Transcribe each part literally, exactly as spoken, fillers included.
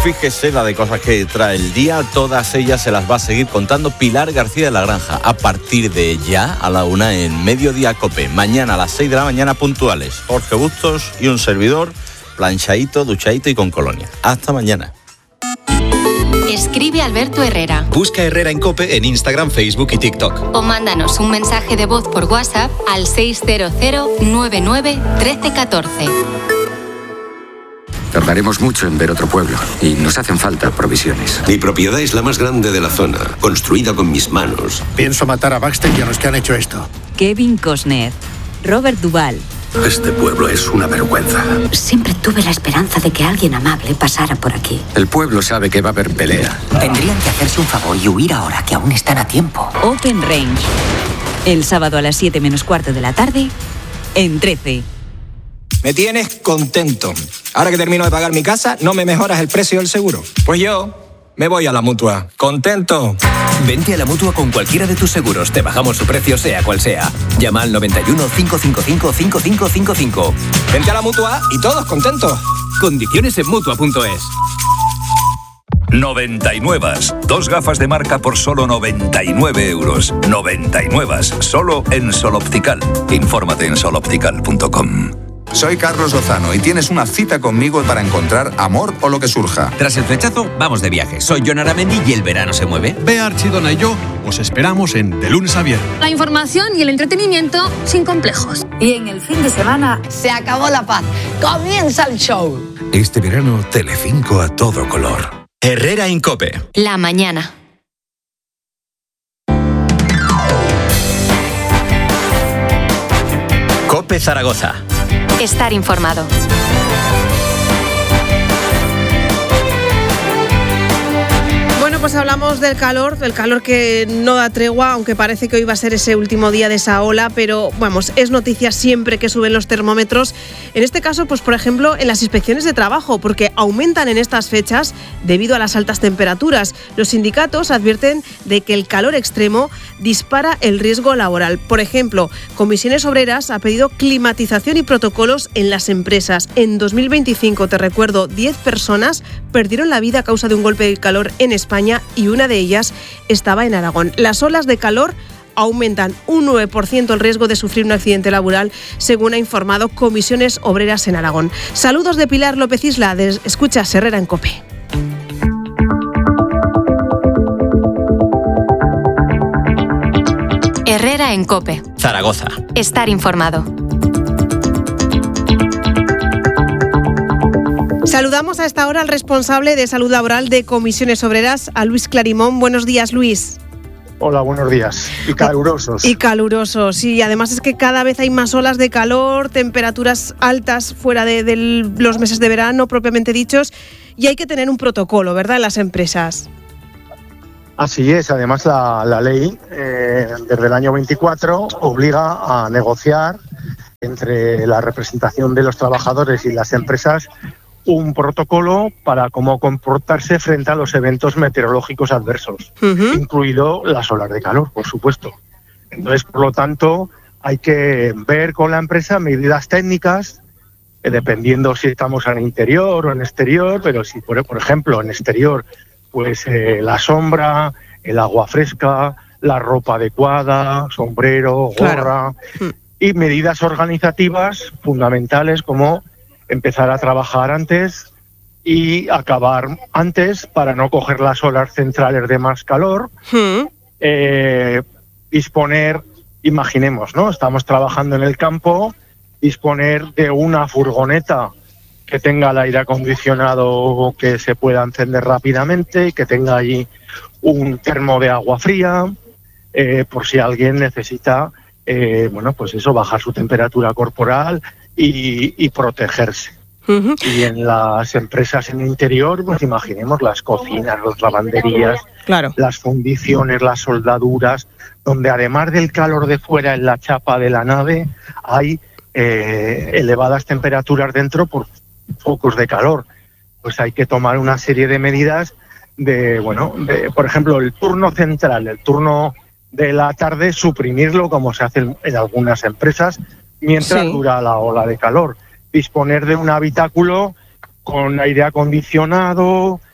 fíjese la de cosas que trae el día, todas ellas se las va a seguir contando Pilar García de la Granja a partir de ya a la una en Mediodía Cope. Mañana a las seis de la mañana puntuales. Jorge Bustos y un servidor, planchadito, duchadito y con colonia. Hasta mañana. Escribe Alberto Herrera. Busca Herrera en Cope en Instagram, Facebook y TikTok. O mándanos un mensaje de voz por WhatsApp al seis cero cero nueve nueve uno tres uno cuatro. Tardaremos mucho en ver otro pueblo y nos hacen falta provisiones. Mi propiedad es la más grande de la zona, construida con mis manos. Pienso matar a Baxter y a los que han hecho esto. Kevin Costner, Robert Duvall. Este pueblo es una vergüenza. Siempre tuve la esperanza de que alguien amable pasara por aquí. El pueblo sabe que va a haber pelea. Tendrían que hacerse un favor y huir ahora, que aún están a tiempo. Open Range. El sábado a las siete menos cuarto de la tarde, en trece. Me tienes contento. Ahora que termino de pagar mi casa, ¿no me mejoras el precio del seguro? Pues yo me voy a la Mutua. ¡Contento! Vente a la Mutua con cualquiera de tus seguros. Te bajamos su precio sea cual sea. Llama al noventa y uno, cinco cinco cinco, cinco cinco cinco cinco. Vente a la Mutua y todos contentos. Condiciones en Mutua punto es. noventa y nueve. Dos gafas de marca por solo noventa y nueve euros. noventa y nueve. Solo en Sol Optical. Infórmate en sol optical punto com. Soy Carlos Lozano y tienes una cita conmigo para encontrar amor o lo que surja. Tras el flechazo, vamos de viaje. Soy Jon Aramendi y el verano se mueve. Bea Archidona y yo os esperamos en De Lunes a Viernes. La información y el entretenimiento sin complejos. Y en el fin de semana se acabó la paz. Comienza el show. Este verano, Telecinco a todo color. Herrera en Cope. La mañana. Cope Zaragoza. Estar informado. Bueno, pues hablamos del calor, del calor que no da tregua, aunque parece que hoy va a ser ese último día de esa ola, pero vamos, es noticia siempre que suben los termómetros. En este caso, pues por ejemplo, en las inspecciones de trabajo, porque aumentan en estas fechas debido a las altas temperaturas. Los sindicatos advierten de que el calor extremo dispara el riesgo laboral. Por ejemplo, Comisiones Obreras ha pedido climatización y protocolos en las empresas. En dos mil veinticinco, te recuerdo, diez personas perdieron la vida a causa de un golpe de calor en España y una de ellas estaba en Aragón. Las olas de calor aumentan un nueve por ciento el riesgo de sufrir un accidente laboral, según ha informado Comisiones Obreras en Aragón. Saludos de Pilar López Isla, de Escuchas Herrera en Cope. Herrera en Cope. Zaragoza. Estar informado. Saludamos a esta hora al responsable de Salud Laboral de Comisiones Obreras, a Luis Clarimón. Buenos días, Luis. Hola, buenos días. Y calurosos. Y calurosos. Y además es que cada vez hay más olas de calor, temperaturas altas fuera de, de los meses de verano, propiamente dichos, y hay que tener un protocolo, ¿verdad?, en las empresas. Así es. Además, la, la ley, eh, desde el año veinticuatro, obliga a negociar entre la representación de los trabajadores y las empresas un protocolo para cómo comportarse frente a los eventos meteorológicos adversos, uh-huh. incluido las olas de calor, por supuesto. Entonces, por lo tanto, hay que ver con la empresa medidas técnicas, eh, dependiendo si estamos en interior o en exterior, pero si, por, por ejemplo, en exterior, pues eh, la sombra, el agua fresca, la ropa adecuada, sombrero, gorra, claro. uh-huh. y medidas organizativas fundamentales como empezar a trabajar antes y acabar antes para no coger las olas centrales de más calor. ¿Mm? Eh, disponer, imaginemos, ¿no? Estamos trabajando en el campo, disponer de una furgoneta que tenga el aire acondicionado que se pueda encender rápidamente y que tenga allí un termo de agua fría, eh, por si alguien necesita, eh, bueno, pues eso, bajar su temperatura corporal y, y protegerse. Uh-huh. Y en las empresas en el interior, pues imaginemos las cocinas, las lavanderías, claro. las fundiciones, las soldaduras, donde además del calor de fuera en la chapa de la nave, hay eh, elevadas temperaturas dentro por focos de calor. Pues hay que tomar una serie de medidas de, bueno, de, por ejemplo, el turno central, el turno de la tarde, suprimirlo como se hace en, en algunas empresas, mientras sí. dura la ola de calor. Disponer de un habitáculo con aire acondicionado,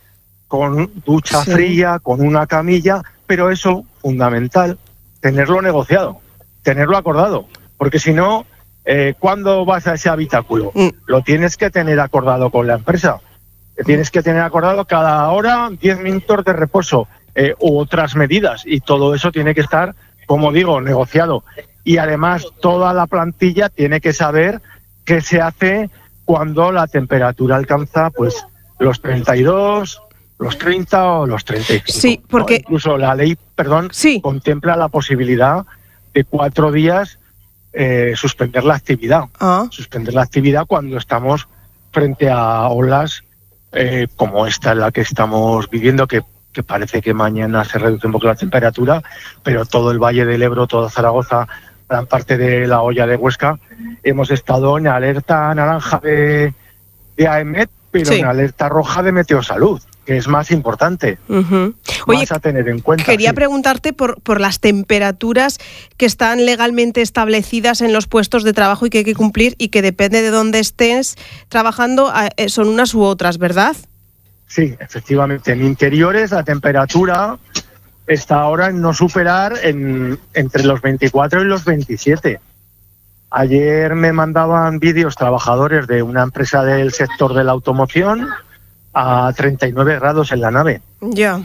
con ducha Sí. fría, con una camilla, pero eso, fundamental, tenerlo negociado, tenerlo acordado, porque si no, eh, ¿cuándo vas a ese habitáculo? Mm. Lo tienes que tener acordado con la empresa, tienes que tener acordado cada hora diez minutos de reposo eh, u otras medidas, y todo eso tiene que estar, como digo, negociado. Y además toda la plantilla tiene que saber qué se hace cuando la temperatura alcanza pues los treinta y dos, los treinta o los treinta y cinco. Sí, porque... ¿no? Incluso la ley, perdón, sí. contempla la posibilidad de cuatro días eh, suspender la actividad. Ah. Suspender la actividad cuando estamos frente a olas eh, como esta en la que estamos viviendo, que, que parece que mañana se reduce un poco la temperatura, pero todo el Valle del Ebro, toda Zaragoza, gran parte de la Hoya de Huesca, hemos estado en alerta naranja de, de AEMET, pero Sí. en alerta roja de Meteosalud, que es más importante. Uh-huh. Oye, Vas a tener en cuenta. quería sí. preguntarte por, por las temperaturas que están legalmente establecidas en los puestos de trabajo y que hay que cumplir, y que depende de dónde estés trabajando, eh, son unas u otras, ¿verdad? Sí, efectivamente. En interiores la temperatura está ahora en no superar en, entre los veinticuatro y los veintisiete. Ayer me mandaban vídeos trabajadores de una empresa del sector de la automoción a treinta y nueve grados en la nave. Ya.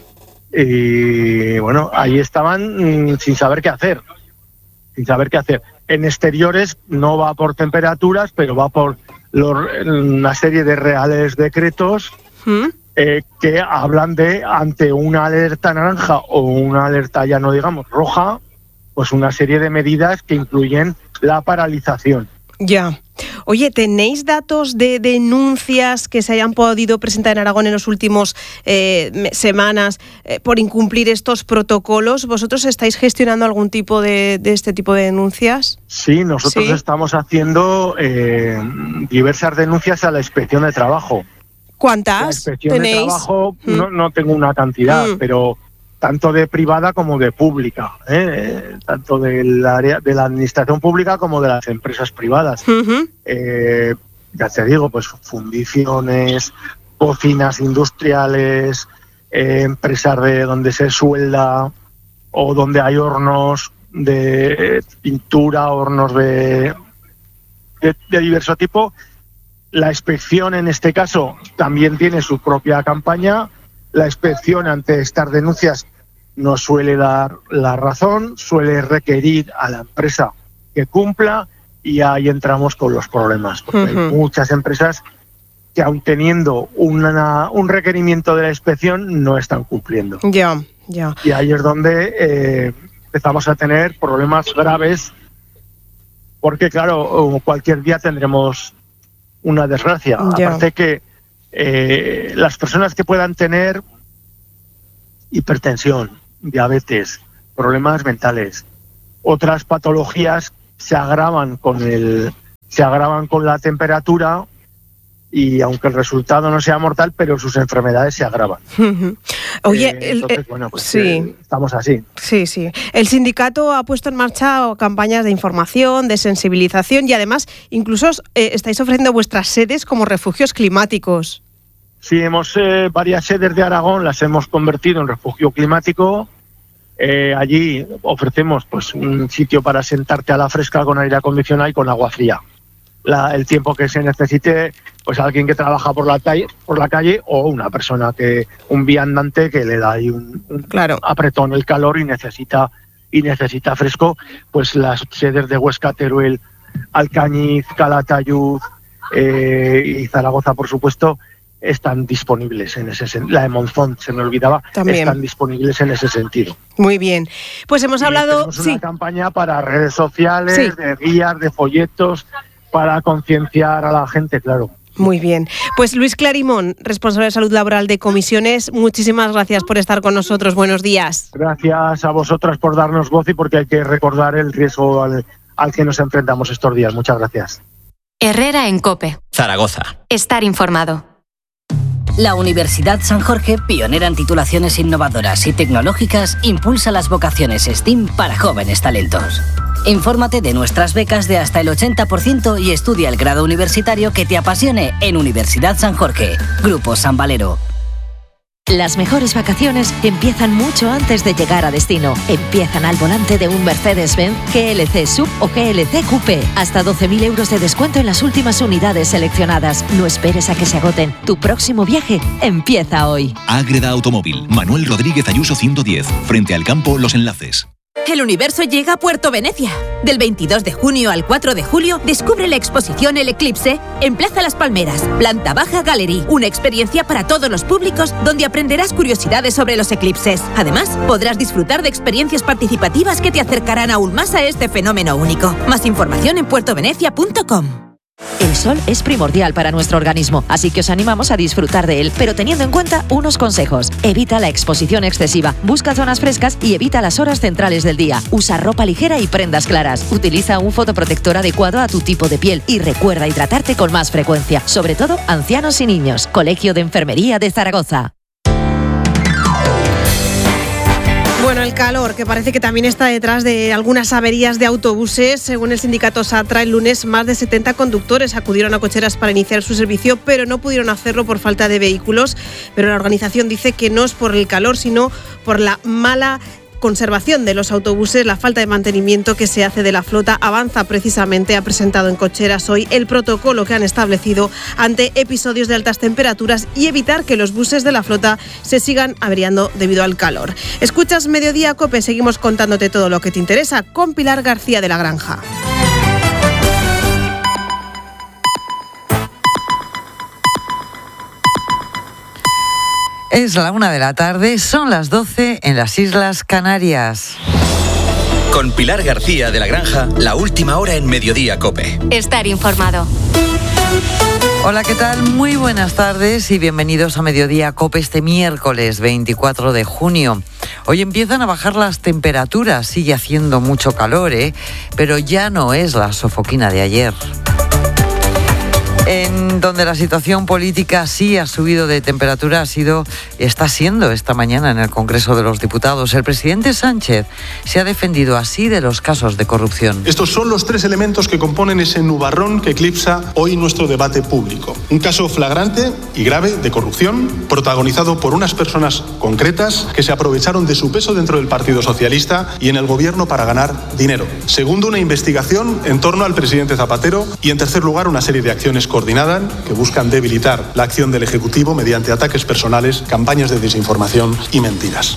Y bueno, ahí estaban mm, sin saber qué hacer. Sin saber qué hacer. En exteriores no va por temperaturas, pero va por los, una serie de reales decretos ¿Mm? eh, que hablan de, ante una alerta naranja o una alerta ya no digamos roja, pues una serie de medidas que incluyen la paralización. Ya. Oye, ¿tenéis datos de denuncias que se hayan podido presentar en Aragón en los últimos eh, semanas eh, por incumplir estos protocolos? ¿Vosotros estáis gestionando algún tipo de, de este tipo de denuncias? Sí, nosotros ¿Sí? estamos haciendo eh, diversas denuncias a la Inspección de Trabajo. La ¿Cuántas Inspección tenéis? de Trabajo Mm. no, no tengo una cantidad, Mm. pero tanto de privada como de pública, ¿eh? Tanto del área de la administración pública como de las empresas privadas. Uh-huh. Eh, ya te digo, pues fundiciones, cocinas industriales, eh, empresas de donde se suelda o donde hay hornos de pintura, hornos de, de, de diverso tipo. La inspección en este caso también tiene su propia campaña. La inspección ante estas denuncias nos suele dar la razón, suele requerir a la empresa que cumpla, y ahí entramos con los problemas. Porque Uh-huh. hay muchas empresas que, aun teniendo una, un requerimiento de la inspección, no están cumpliendo. Ya, ya. Y ahí es donde eh, empezamos a tener problemas graves, porque claro, cualquier día tendremos una desgracia. Ya. Aparte que eh, las personas que puedan tener hipertensión, diabetes, problemas mentales, otras patologías se agravan con el se agravan con la temperatura, y aunque el resultado no sea mortal, pero sus enfermedades se agravan. Uh-huh. Oye, Eh, el- entonces, eh, bueno, pues sí. eh, estamos así. Sí, sí. El sindicato ha puesto en marcha campañas de información, de sensibilización, y además incluso eh, estáis ofreciendo vuestras sedes como refugios climáticos. Sí, hemos eh, varias sedes de Aragón las hemos convertido en refugio climático. Eh, allí ofrecemos pues un sitio para sentarte a la fresca con aire acondicionado y con agua fría. La, el tiempo que se necesite, pues alguien que trabaja por la calle, por la calle o una persona que un viandante que le da ahí un, un claro. apretón el calor y necesita y necesita fresco, pues las sedes de Huesca, Teruel, Alcañiz, Calatayud eh, y Zaragoza, por supuesto, están disponibles en ese sentido. La de Monzón, se me olvidaba, También. están disponibles en ese sentido. Muy bien. Pues hemos Y hablado... tenemos una Sí. campaña para redes sociales, Sí. de guías, de folletos, para concienciar a la gente, claro. Muy bien. Pues Luis Clarimón, responsable de salud laboral de Comisiones, muchísimas gracias por estar con nosotros. Buenos días. Gracias a vosotras por darnos voz y porque hay que recordar el riesgo al, al que nos enfrentamos estos días. Muchas gracias. Herrera en COPE. Zaragoza. Estar informado. La Universidad San Jorge, pionera en titulaciones innovadoras y tecnológicas, impulsa las vocaciones STEAM para jóvenes talentos. Infórmate de nuestras becas de hasta el ochenta por ciento y estudia el grado universitario que te apasione en Universidad San Jorge, Grupo San Valero. Las mejores vacaciones empiezan mucho antes de llegar a destino. Empiezan al volante de un Mercedes-Benz G L C Sub o G L C Coupé. Hasta doce mil euros de descuento en las últimas unidades seleccionadas. No esperes a que se agoten. Tu próximo viaje empieza hoy. Ágreda Automóvil. Manuel Rodríguez Ayuso ciento diez. Frente al campo Los Enlaces. El universo llega a Puerto Venecia. Del veintidós de junio al cuatro de julio, descubre la exposición El Eclipse en Plaza Las Palmeras, planta baja Gallery. Una experiencia para todos los públicos donde aprenderás curiosidades sobre los eclipses. Además, podrás disfrutar de experiencias participativas que te acercarán aún más a este fenómeno único. Más información en puerto venecia punto com. El sol es primordial para nuestro organismo, así que os animamos a disfrutar de él, pero teniendo en cuenta unos consejos. Evita la exposición excesiva, busca zonas frescas y evita las horas centrales del día. Usa ropa ligera y prendas claras. Utiliza un fotoprotector adecuado a tu tipo de piel y recuerda hidratarte con más frecuencia, sobre todo ancianos y niños. Colegio de Enfermería de Zaragoza. Bueno, el calor, que parece que también está detrás de algunas averías de autobuses. Según el sindicato SATRA, el lunes más de setenta conductores acudieron a cocheras para iniciar su servicio, pero no pudieron hacerlo por falta de vehículos. Pero la organización dice que no es por el calor, sino por la mala conservación de los autobuses, la falta de mantenimiento que se hace de la flota. Avanza precisamente, ha presentado en Cocheras hoy el protocolo que han establecido ante episodios de altas temperaturas y evitar que los buses de la flota se sigan averiando debido al calor. Escuchas Mediodía COPE, seguimos contándote todo lo que te interesa con Pilar García de la Granja. Es la una de la tarde, son las doce en las Islas Canarias. Con Pilar García de la Granja, la última hora en Mediodía COPE. Estar informado. Hola, ¿qué tal? Muy buenas tardes y bienvenidos a Mediodía COPE este miércoles veinticuatro de junio. Hoy empiezan a bajar las temperaturas, sigue haciendo mucho calor, ¿eh? Pero ya no es la sofoquina de ayer. En donde la situación política sí ha subido de temperatura, ha sido, está siendo esta mañana en el Congreso de los Diputados. El presidente Sánchez se ha defendido así de los casos de corrupción. Estos son los tres elementos que componen ese nubarrón que eclipsa hoy nuestro debate público. Un caso flagrante y grave de corrupción, protagonizado por unas personas concretas que se aprovecharon de su peso dentro del Partido Socialista y en el gobierno para ganar dinero. Segundo, una investigación en torno al presidente Zapatero. Y en tercer lugar, una serie de acciones coordinada que buscan debilitar la acción del Ejecutivo mediante ataques personales, campañas de desinformación y mentiras.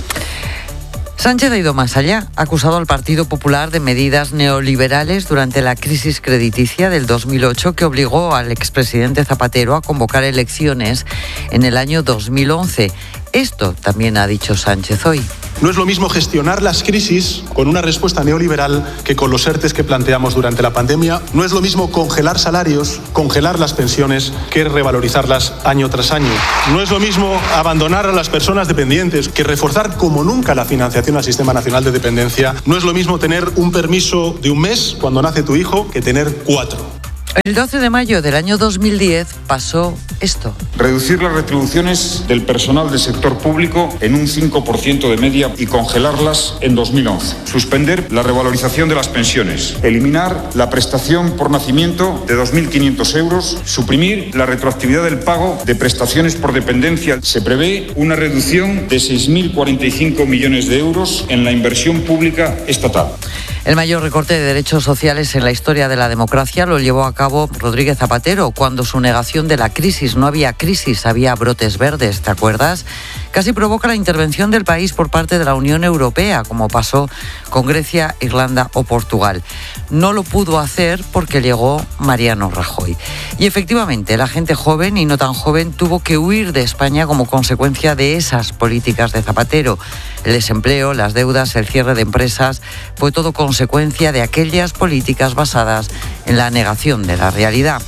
Sánchez ha ido más allá. Ha acusado al Partido Popular de medidas neoliberales durante la crisis crediticia del dos mil ocho que obligó al expresidente Zapatero a convocar elecciones en el año dos mil once. Esto también ha dicho Sánchez hoy. No es lo mismo gestionar las crisis con una respuesta neoliberal que con los ERTES que planteamos durante la pandemia. No es lo mismo congelar salarios, congelar las pensiones, que revalorizarlas año tras año. No es lo mismo abandonar a las personas dependientes que reforzar como nunca la financiación al Sistema Nacional de Dependencia. No es lo mismo tener un permiso de un mes cuando nace tu hijo que tener cuatro. El doce de mayo del año dos mil diez pasó esto. Reducir las retribuciones del personal del sector público en un cinco por ciento de media y congelarlas en dos mil once. Suspender la revalorización de las pensiones. Eliminar la prestación por nacimiento de dos mil quinientos euros. Suprimir la retroactividad del pago de prestaciones por dependencia. Se prevé una reducción de seis mil cuarenta y cinco millones de euros en la inversión pública estatal. El mayor recorte de derechos sociales en la historia de la democracia lo llevó a cabo Rodríguez Zapatero cuando su negación de la crisis, no había crisis, había brotes verdes, ¿te acuerdas? Casi provoca la intervención del país por parte de la Unión Europea, como pasó con Grecia, Irlanda o Portugal. No lo pudo hacer porque llegó Mariano Rajoy. Y efectivamente, la gente joven y no tan joven tuvo que huir de España como consecuencia de esas políticas de Zapatero. El desempleo, las deudas, el cierre de empresas, fue todo consecuencia de aquellas políticas basadas en la negación de la realidad.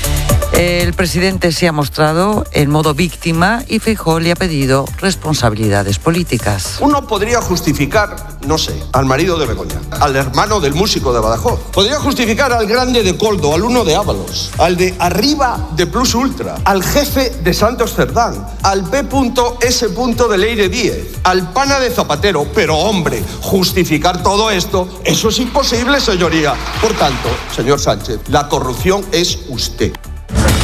El presidente se ha mostrado en modo víctima y Feijóo le ha pedido responsabilidades políticas. Uno podría justificar, no sé, al marido de Begoña, al hermano del músico de Badajoz. Podría justificar al grande de Coldo, al uno de Ábalos, al de arriba de Plus Ultra, al jefe de Santos Cerdán, al P S de Leire Díez, al pana de Zapatero. Pero hombre, justificar todo esto, eso es imposible, señoría. Por tanto, señor Sánchez, la corrupción es usted.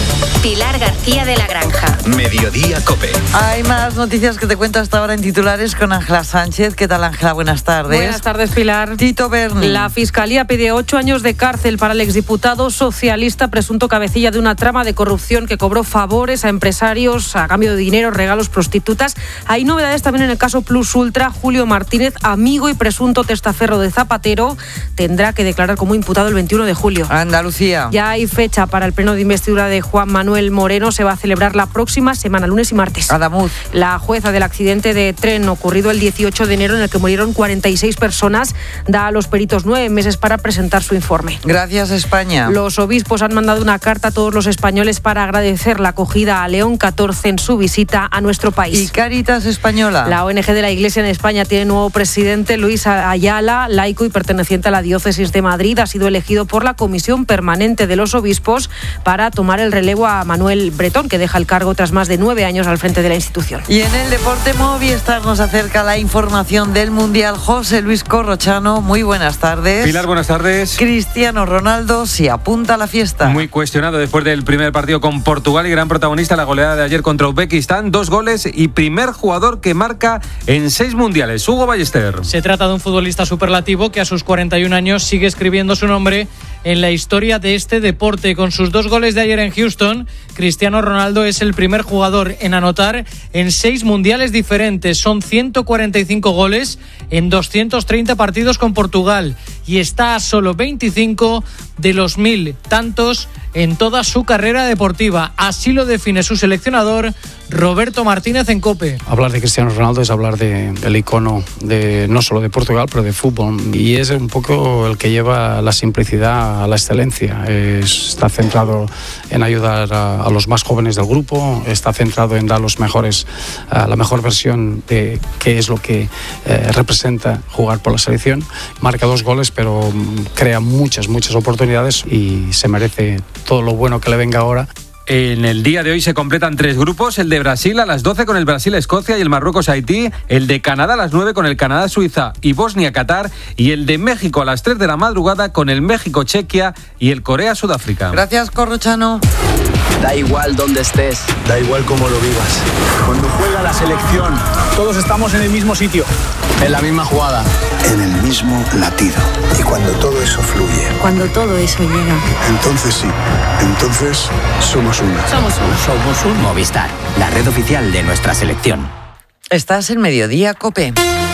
Pilar García de la Granja. Mediodía COPE. Hay más noticias que te cuento hasta ahora en titulares con Ángela Sánchez. ¿Qué tal, Ángela? Buenas tardes. Buenas tardes, Pilar. Tito Berni. La Fiscalía pide ocho años de cárcel para el exdiputado socialista presunto cabecilla de una trama de corrupción que cobró favores a empresarios a cambio de dinero, regalos, prostitutas. Hay novedades también en el caso Plus Ultra. Julio Martínez, amigo y presunto testaferro de Zapatero, tendrá que declarar como imputado el veintiuno de julio. Andalucía. Ya hay fecha para el pleno de investidura de Juan Manuel Moreno. Se va a celebrar la próxima semana, lunes y martes. Adamuz. La jueza del accidente de tren ocurrido el dieciocho de enero en el que murieron cuarenta y seis personas da a los peritos nueve meses para presentar su informe. Gracias, España. Los obispos han mandado una carta a todos los españoles para agradecer la acogida a León catorce en su visita a nuestro país. ¿Y Cáritas Española? La O N G de la Iglesia en España tiene nuevo presidente. Luis Ayala, laico y perteneciente a la diócesis de Madrid, ha sido elegido por la Comisión Permanente de los Obispos para tomar el relevo a Manuel Bretón, que deja el cargo tras más de nueve años al frente de la institución. Y en el deporte, Movistar nos acerca la información del Mundial. José Luis Corrochano, muy buenas tardes. Pilar, buenas tardes. Cristiano Ronaldo se apunta a la fiesta. Muy cuestionado después del primer partido con Portugal y gran protagonista la goleada de ayer contra Uzbekistán. Dos goles y primer jugador que marca en seis mundiales. Hugo Ballester. Se trata de un futbolista superlativo que a sus cuarenta y un años sigue escribiendo su nombre en la historia de este deporte. Con sus dos goles de ayer en Houston, Cristiano Ronaldo es el primer jugador en anotar en seis mundiales diferentes. Son ciento cuarenta y cinco goles en doscientos treinta partidos con Portugal y está a solo veinticinco de los mil tantos en toda su carrera deportiva. Así lo define su seleccionador Roberto Martínez en COPE. Hablar de Cristiano Ronaldo es hablar de, del icono de, no solo de Portugal, pero de fútbol. Y es un poco el que lleva la simplicidad a la excelencia. Es, está centrado en ayudar a, a los más jóvenes del grupo, está centrado en dar los mejores, uh, la mejor versión de qué es lo que eh, representa jugar por la selección. Marca dos goles, pero um, crea muchas, muchas oportunidades y se merece todo lo bueno que le venga ahora. En el día de hoy se completan tres grupos, el de Brasil a las doce con el Brasil-Escocia y el Marruecos-Haití, el de Canadá a las nueve con el Canadá-Suiza y Bosnia-Qatar y el de México a las tres de la madrugada con el México-Chequia y el Corea-Sudáfrica. Gracias, Corrochano. Da igual dónde estés, da igual cómo lo vivas. Cuando juega la selección, todos estamos en el mismo sitio, en la misma jugada, en el mismo latido. Y cuando todo eso fluye, cuando todo eso llega, entonces sí, entonces somos uno. Somos uno. Somos un Movistar, la red oficial de nuestra selección. Estás en Mediodía COPE.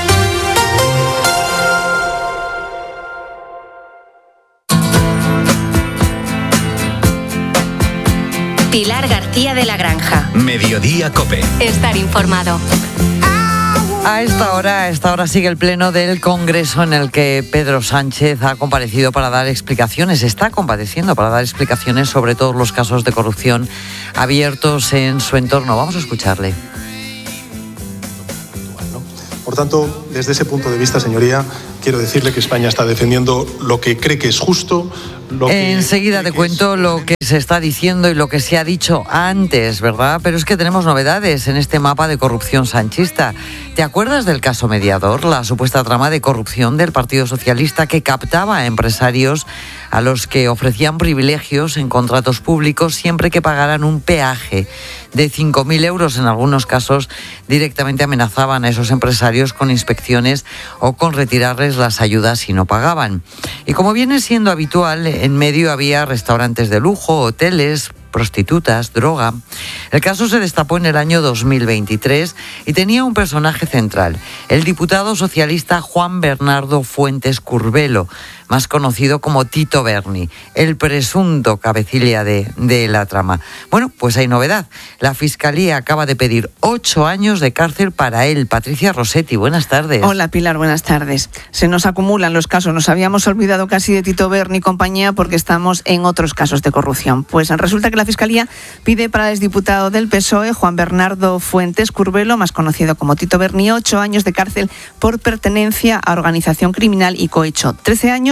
Pilar García de la Granja. Mediodía COPE. Estar informado. A esta hora, a esta hora sigue el pleno del Congreso en el que Pedro Sánchez ha comparecido para dar explicaciones, está compareciendo para dar explicaciones sobre todos los casos de corrupción abiertos en su entorno. Vamos a escucharle. Por tanto, desde ese punto de vista, señoría, quiero decirle que España está defendiendo lo que cree que es justo. Lo que Enseguida te cuento lo que se está diciendo y lo que se ha dicho antes, ¿verdad? Pero es que tenemos novedades en este mapa de corrupción sanchista. ¿Te acuerdas del caso Mediador, la supuesta trama de corrupción del Partido Socialista que captaba a empresarios a los que ofrecían privilegios en contratos públicos siempre que pagaran un peaje de cinco mil euros? En algunos casos directamente amenazaban a esos empresarios con inspecciones o con retirarles las ayudas si no pagaban. Y como viene siendo habitual, en medio había restaurantes de lujo, hoteles, prostitutas, droga. El caso se destapó en el año dos mil veintitrés y tenía un personaje central, el diputado socialista Juan Bernardo Fuentes Curbelo, más conocido como Tito Berni, el presunto cabecilla de, de la trama. Bueno, pues hay novedad. La Fiscalía acaba de pedir ocho años de cárcel para él. Patricia Rossetti, buenas tardes. Hola, Pilar, buenas tardes. Se nos acumulan los casos. Nos habíamos olvidado casi de Tito Berni y compañía porque estamos en otros casos de corrupción. Pues resulta que la Fiscalía pide para el exdiputado del P S O E, Juan Bernardo Fuentes Curbelo, más conocido como Tito Berni, ocho años de cárcel por pertenencia a organización criminal y cohecho. Trece años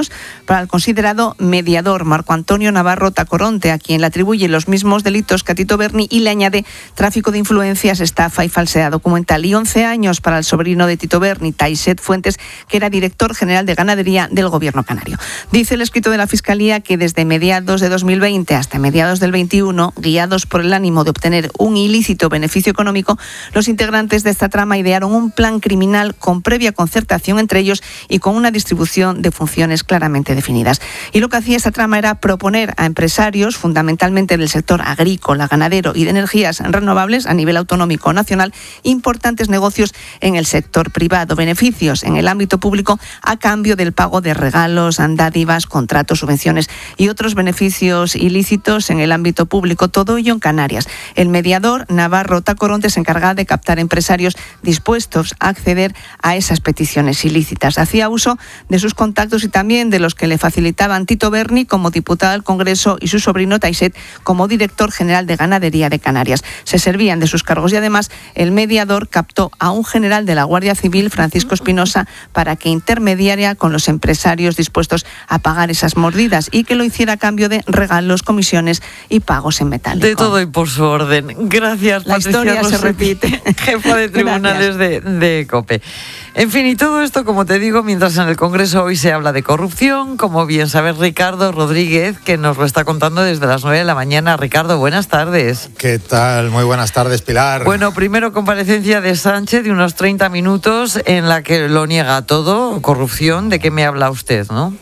años para el considerado mediador Marco Antonio Navarro Tacoronte, a quien le atribuye los mismos delitos que a Tito Berni y le añade tráfico de influencias, estafa y falsedad documental. Y once años para el sobrino de Tito Berni, Taiset Fuentes, que era director general de ganadería del gobierno canario. Dice el escrito de la Fiscalía que desde mediados de dos mil veinte hasta mediados del veintiuno, guiados por el ánimo de obtener un ilícito beneficio económico, los integrantes de esta trama idearon un plan criminal con previa concertación entre ellos y con una distribución de funciones claramente definidas. Y lo que hacía esta trama era proponer a empresarios, fundamentalmente del sector agrícola, ganadero y de energías renovables a nivel autonómico o nacional, importantes negocios en el sector privado, beneficios en el ámbito público a cambio del pago de regalos, dádivas, contratos, subvenciones y otros beneficios ilícitos en el ámbito público, todo ello en Canarias. El mediador Navarro Tacoronte se encargaba de captar empresarios dispuestos a acceder a esas peticiones ilícitas. Hacía uso de sus contactos y también de los que le facilitaban Tito Berni como diputado al Congreso y su sobrino Taiset como director general de ganadería de Canarias. Se servían de sus cargos y además el mediador captó a un general de la Guardia Civil, Francisco Espinosa, para que intermediara con los empresarios dispuestos a pagar esas mordidas y que lo hiciera a cambio de regalos, comisiones y pagos en metálico. De todo y por su orden. Gracias, La Patricia historia Rossetti, se repite. jefa de tribunales de, de COPE. En fin, y todo esto, como te digo, mientras en el Congreso hoy se habla de corrupción, como bien sabes, Ricardo Rodríguez, que nos lo está contando desde las nueve de la mañana. Ricardo, buenas tardes. ¿Qué tal? Muy buenas tardes, Pilar. Bueno, primero comparecencia de Sánchez de unos treinta minutos en la que lo niega todo, corrupción. ¿De qué me habla usted, no?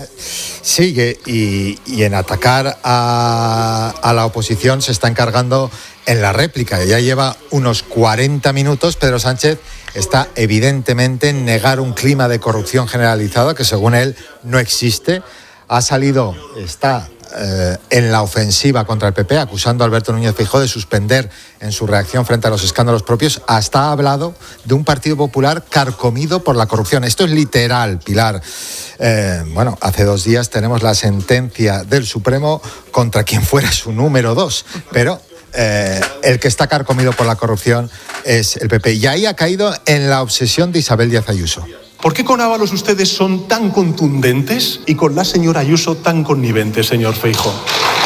Sigue y, y en atacar a, a la oposición se está encargando en la réplica. Ya lleva unos cuarenta minutos. Pedro Sánchez está evidentemente en negar un clima de corrupción generalizado que según él no existe. Ha salido, está eh, en la ofensiva contra el P P, acusando a Alberto Núñez Feijóo de suspender en su reacción frente a los escándalos propios. Hasta ha hablado de un Partido Popular carcomido por la corrupción. Esto es literal, Pilar. Eh, bueno, hace dos días tenemos la sentencia del Supremo contra quien fuera su número dos, pero eh, el que está carcomido por la corrupción es el P P. Y ahí ha caído en la obsesión de Isabel Díaz Ayuso. ¿Por qué con Ábalos ustedes son tan contundentes y con la señora Ayuso tan conniventes, señor Feijóo?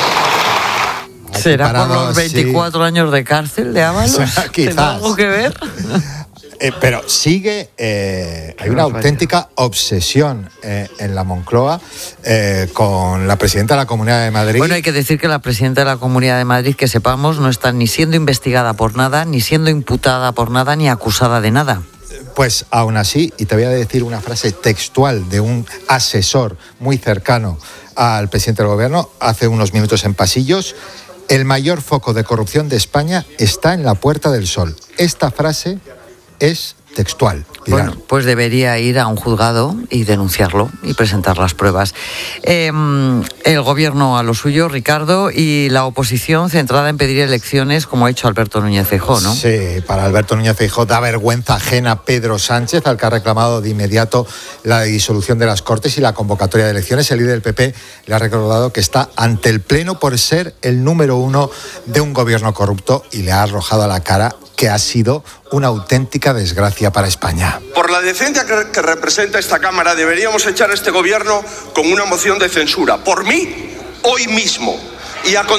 ¿Será por los veinticuatro sí. años de cárcel de Ábalos? ¿Tiene algo que ver? Eh, pero sigue, eh, hay una auténtica obsesión eh, en la Moncloa eh, con la presidenta de la Comunidad de Madrid. Bueno, hay que decir que la presidenta de la Comunidad de Madrid, que sepamos, no está ni siendo investigada por nada, ni siendo imputada por nada, ni acusada de nada. Pues aún así, y te voy a decir una frase textual de un asesor muy cercano al presidente del gobierno, hace unos minutos en Pasillos: el mayor foco de corrupción de España está en la Puerta del Sol. Esta frase es textual. Pilar. Bueno, pues debería ir a un juzgado y denunciarlo y presentar las pruebas. Eh, el gobierno a lo suyo, Ricardo, y la oposición centrada en pedir elecciones, como ha hecho Alberto Núñez Feijóo, ¿no? Sí, para Alberto Núñez Feijóo da vergüenza ajena a Pedro Sánchez, al que ha reclamado de inmediato la disolución de las Cortes y la convocatoria de elecciones. El líder del P P le ha recordado que está ante el Pleno por ser el número uno de un gobierno corrupto y le ha arrojado a la cara que ha sido una auténtica desgracia para España. Por la decencia que, que representa esta Cámara, deberíamos echar a este gobierno con una moción de censura. Por mí, hoy mismo. Y a